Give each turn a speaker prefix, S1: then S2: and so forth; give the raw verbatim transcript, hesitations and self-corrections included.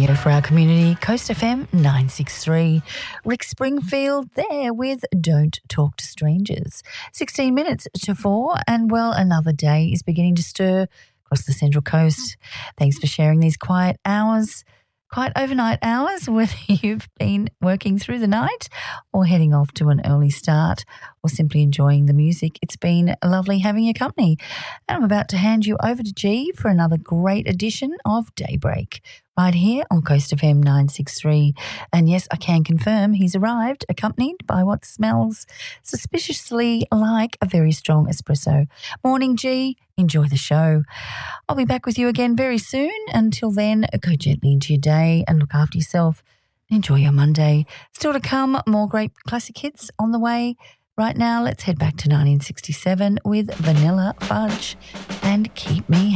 S1: Radio for our community, Coast F M nine sixty-three. Rick Springfield there with Don't Talk to Strangers. sixteen minutes to four, and well, another day is beginning to stir across the Central Coast. Thanks for sharing these quiet hours, quiet overnight hours, whether you've been working through the night or heading off to an early start or simply enjoying the music. It's been lovely having your company. And I'm about to hand you over to G for another great edition of Daybreak right here on Coast F M nine sixty-three. And yes, I can confirm he's arrived accompanied by what smells suspiciously like a very strong espresso. Morning, G. Enjoy the show. I'll be back with you again very soon. Until then, go gently into your day and look after yourself. Enjoy your Monday. Still to come, more great classic hits on the way. Right now, let's head back to nineteen sixty-seven with Vanilla Fudge and Keep Me